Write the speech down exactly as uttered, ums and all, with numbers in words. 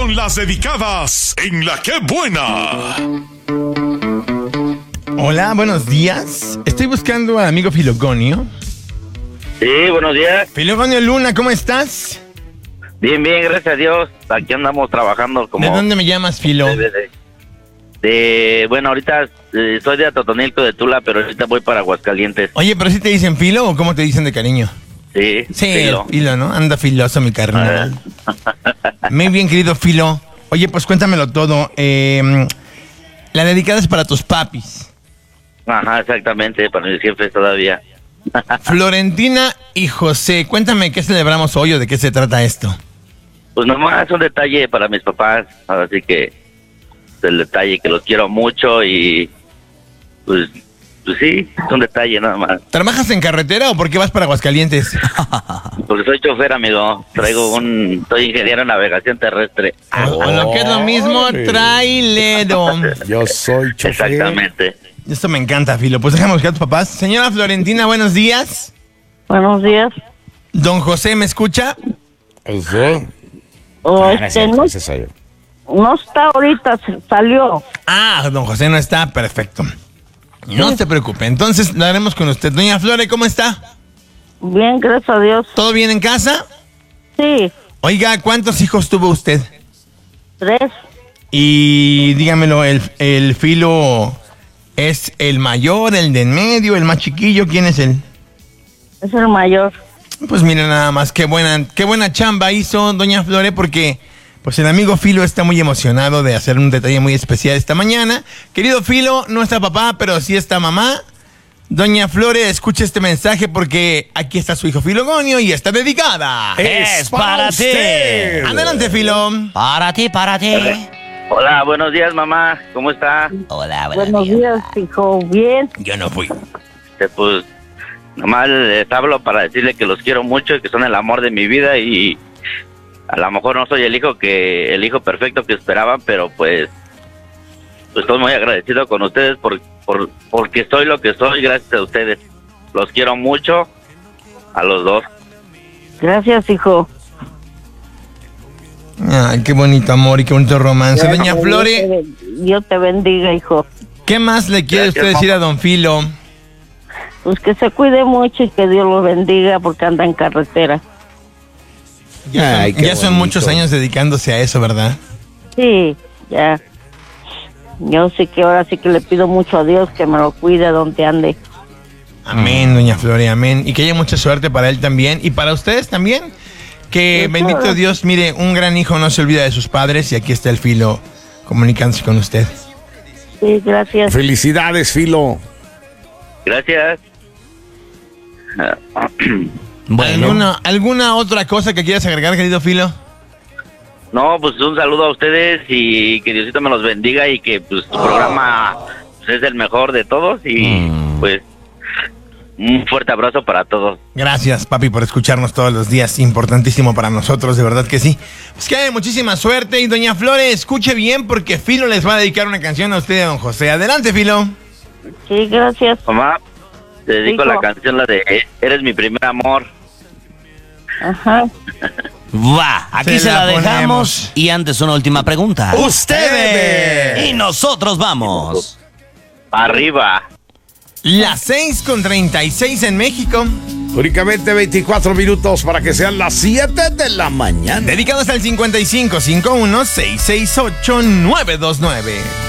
con las dedicadas en La Qué Buena. Hola, buenos días. Estoy buscando al amigo Filogonio. Sí, buenos días. Filogonio Luna, ¿cómo estás? Bien, bien, gracias a Dios. Aquí andamos trabajando como... ¿De dónde me llamas, Filo? De, de, de, de- bueno, ahorita eh, soy de Atotonilco, de Tula, pero ahorita voy para Aguascalientes. Oye, ¿pero sí te dicen Filo o cómo te dicen de cariño? Sí, Sí, Filo. el Filo, ¿no? Anda filoso, mi carnal. Muy bien, querido Filo. Oye, pues cuéntamelo todo. Eh, la dedicada es para tus papis. Ajá, exactamente, para mis jefes todavía. Florentina y José, cuéntame qué celebramos hoy o de qué se trata esto. Pues nomás un detalle para mis papás, así que el detalle que los quiero mucho y pues, pues sí, es un detalle nada más. ¿Trabajas en carretera o por qué vas para Aguascalientes? Porque soy chofer, amigo, traigo un, soy ingeniero en navegación terrestre. O, o lo que es lo mismo, trailero. Yo soy chofer. Exactamente. Esto me encanta, Filo. Pues déjame buscar a tus papás. Señora Florentina, buenos días. Buenos días. Don José, ¿me escucha? Eso. O Ah, no es este, cierto, no, ese soy yo. no está ahorita, se- salió. Ah, don José no está, perfecto. No se preocupe, entonces lo haremos con usted. Doña Flore, ¿cómo está? Bien, gracias a Dios. ¿Todo bien en casa? Sí, Oiga, ¿cuántos hijos tuvo usted? tres. Y dígamelo, ¿el, el Filo es el mayor, el de en medio, el más chiquillo? ¿Quién es él? Es el mayor. Pues mira nada más, qué buena, qué buena chamba hizo doña Flore, porque pues el amigo Filo está muy emocionado de hacer un detalle muy especial esta mañana. Querido Filo, no está papá, pero sí está mamá. Doña Flore, escuche este mensaje porque aquí está su hijo Filogonio y está dedicada. Es para ti. usted. Adelante, Filo. Para ti, para ti. Hola, buenos días, mamá, ¿cómo está? Hola, buenos Buenos días, hijo. Bien. Yo no fui. Este, pues, nomás les hablo para decirle que los quiero mucho y que son el amor de mi vida y a lo mejor no soy el hijo que el hijo perfecto que esperaban, pero pues pues estoy muy agradecido con ustedes por, por porque soy lo que soy gracias a ustedes. Los quiero mucho a los dos. Gracias, hijo. Ay, qué bonito amor y qué bonito romance. Doña Dios te Flore, ben- Dios te bendiga, hijo. ¿qué más le quiere Gracias, usted decir mamá. a don Filo? Pues que se cuide mucho y que Dios lo bendiga porque anda en carretera. Ya son, Ay, qué ya son bonito. muchos años dedicándose a eso, ¿verdad? Sí, ya. Yo sí que ahora sí que le pido mucho a Dios que me lo cuide donde ande. Amén, doña Flore, amén. Y que haya mucha suerte para él también y para ustedes también. Que Sí, bendito claro. Dios, mire, un gran hijo no se olvida de sus padres y aquí está el Filo comunicándose con usted. Sí, gracias. Felicidades, Filo. Gracias. Bueno, ¿Alguna, ¿Alguna otra cosa que quieras agregar, querido Filo? No, pues un saludo a ustedes y que Diosito me los bendiga y que pues tu programa pues, es el mejor de todos y Mm. pues un fuerte abrazo para todos. Gracias, papi, por escucharnos todos los días. Importantísimo para nosotros, de verdad que sí. Pues que haya muchísima suerte. Y doña Flore, escuche bien porque Filo les va a dedicar una canción a usted y a don José. Adelante, Filo. Sí, gracias. Mamá, te dedico Hijo. la canción, la de Eres mi primer amor. Ajá. va, aquí Se se, la la, dejamos. ponemos. Y antes una última pregunta. Ustedes. Y nosotros vamos. Arriba. Las seis con treinta y seis en México. Únicamente veinticuatro minutos para que sean las siete de la mañana. Dedicados al cincuenta y cinco cincuenta y uno, seiscientos sesenta y ocho, nueve dos nueve.